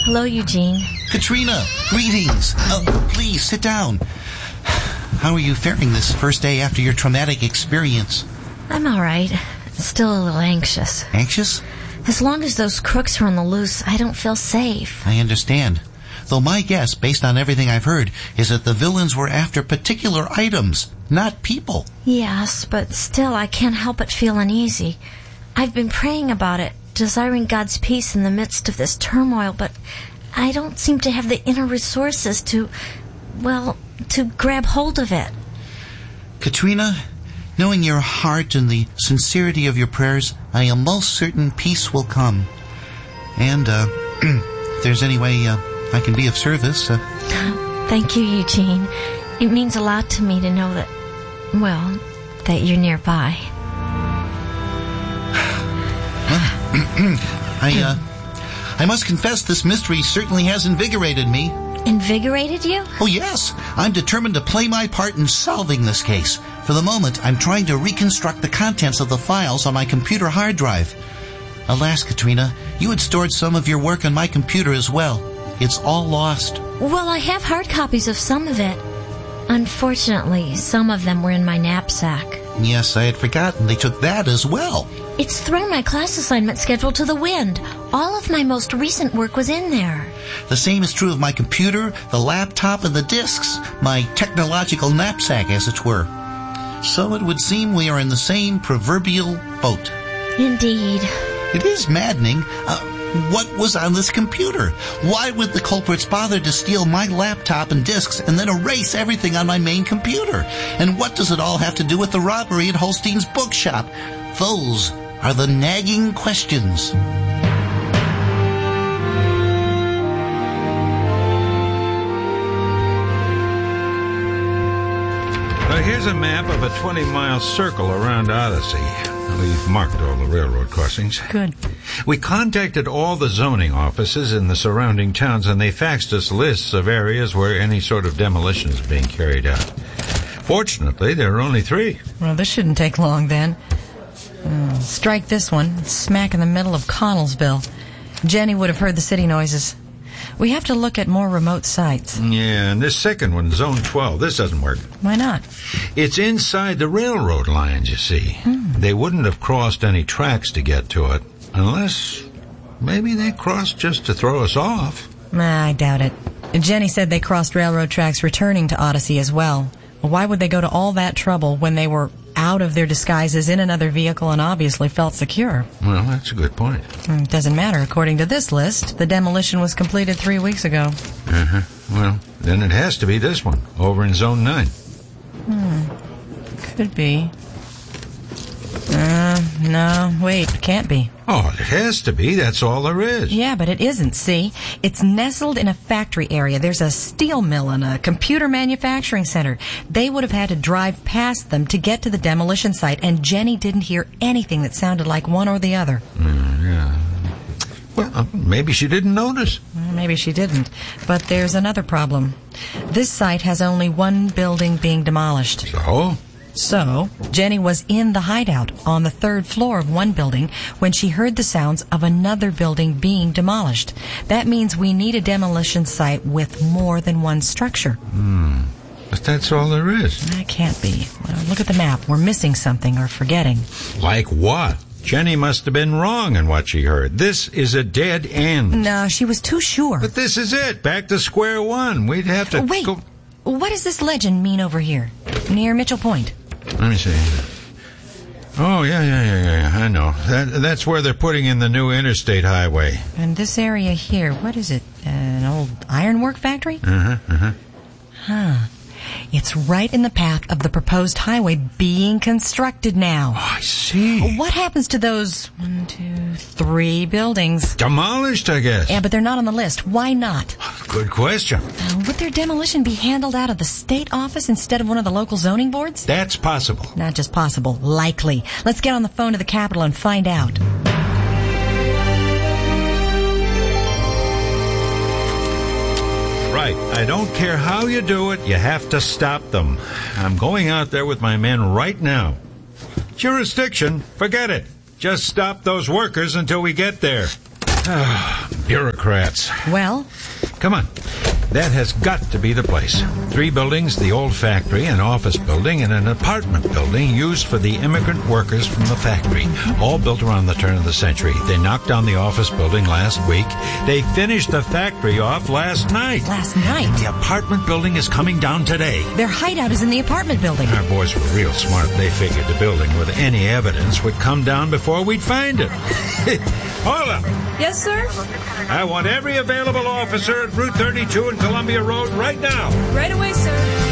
Hello, Eugene. Katrina, greetings. Please, sit down. How are you faring this first day after your traumatic experience? I'm all right. Still a little anxious. Anxious? As long as those crooks are on the loose, I don't feel safe. I understand. Though my guess, based on everything I've heard, is that the villains were after particular items, not people. Yes, but still I can't help but feel uneasy. I've been praying about it, desiring God's peace in the midst of this turmoil, but I don't seem to have the inner resources to grab hold of it. Katrina, knowing your heart and the sincerity of your prayers, I am most certain peace will come. And, if there's any way I can be of service... Thank you, Eugene. It means a lot to me to know that you're nearby. I must confess this mystery certainly has invigorated me. Invigorated you? Oh, yes. I'm determined to play my part in solving this case. For the moment, I'm trying to reconstruct the contents of the files on my computer hard drive. Alas, Katrina, you had stored some of your work on my computer as well. It's all lost. Well, I have hard copies of some of it. Unfortunately, some of them were in my knapsack. Yes, I had forgotten they took that as well. It's thrown my class assignment schedule to the wind. All of my most recent work was in there. The same is true of my computer, the laptop, and the discs. My technological knapsack, as it were. So it would seem we are in the same proverbial boat. Indeed. It is maddening. What was on this computer? Why would the culprits bother to steal my laptop and discs and then erase everything on my main computer? And what does it all have to do with the robbery at Holstein's bookshop? Those are the nagging questions. Here's a map of a 20-mile circle around Odyssey. We've marked all the railroad crossings. Good. We contacted all the zoning offices in the surrounding towns, and they faxed us lists of areas where any sort of demolition is being carried out. Fortunately, there are only 3. Well, this shouldn't take long, then. Strike this one, smack in the middle of Connellsville. Jenny would have heard the city noises. We have to look at more remote sites. Yeah, and this second one, Zone 12, this doesn't work. Why not? It's inside the railroad lines, you see. They wouldn't have crossed any tracks to get to it, unless maybe they crossed just to throw us off. I doubt it. Jenny said they crossed railroad tracks returning to Odyssey as well. Why would they go to all that trouble when they were out of their disguises in another vehicle and obviously felt secure? Well, that's a good point. It doesn't matter. According to this list, the demolition was completed 3 weeks ago. Well, then it has to be this one, over in Zone 9. Could be. No, wait, can't be. Oh, it has to be. That's all there is. Yeah, but it isn't, see? It's nestled in a factory area. There's a steel mill and a computer manufacturing center. They would have had to drive past them to get to the demolition site, and Jenny didn't hear anything that sounded like one or the other. Yeah. Well, maybe she didn't notice. Maybe she didn't. But there's another problem. This site has only one building being demolished. So, Jenny was in the hideout on the 3rd floor of one building when she heard the sounds of another building being demolished. That means we need a demolition site with more than one structure. But that's all there is. That can't be. Well, look at the map. We're missing something or forgetting. Like what? Jenny must have been wrong in what she heard. This is a dead end. No, she was too sure. But this is it. Back to square one. We'd have to Wait. go... What does this legend mean over here? Near Mitchell Point. Let me see. Oh, yeah. I know. That's where they're putting in the new interstate highway. And this area here, what is it? An old ironwork factory? It's right in the path of the proposed highway being constructed now. Oh, I see. What happens to those 3 buildings? Demolished, I guess. Yeah, but they're not on the list. Why not? Good question. Would their demolition be handled out of the state office instead of one of the local zoning boards? That's possible. Not just possible, likely. Let's get on the phone to the Capitol and find out. Right. I don't care how you do it, you have to stop them. I'm going out there with my men right now. Jurisdiction, forget it. Just stop those workers until we get there. bureaucrats. Well? Come on. That has got to be the place. 3 buildings, the old factory, an office building, and an apartment building used for the immigrant workers from the factory, all built around the turn of the century. They knocked down the office building last week. They finished the factory off last night. Last night? The apartment building is coming down today. Their hideout is in the apartment building. Our boys were real smart. They figured the building with any evidence would come down before we'd find it. Hold up. Yes, sir? I want every available officer at Route 32 and Columbia Road right now. Right away, sir.